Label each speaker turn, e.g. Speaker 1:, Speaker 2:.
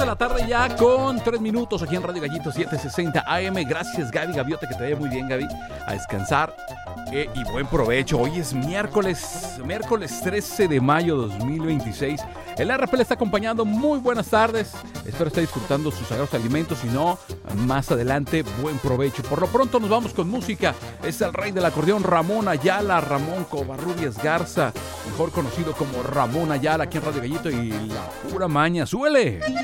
Speaker 1: la tarde ya con 3 minutos aquí en Radio Gallito 760 AM. Gracias, Gaby Gaviota, que te vaya muy bien, Gaby. A descansar y buen provecho. Hoy es miércoles 13 de mayo 2026. El RP le está acompañando. Muy buenas tardes. Espero esté disfrutando sus sagrados alimentos. Si no, más adelante, buen provecho. Por lo pronto nos vamos con música. Es el rey del acordeón, Ramón Ayala, Ramón Covarrubias Garza, mejor conocido como Ramón Ayala, aquí en Radio Gallito y La Pura Maña. ¡Súbele!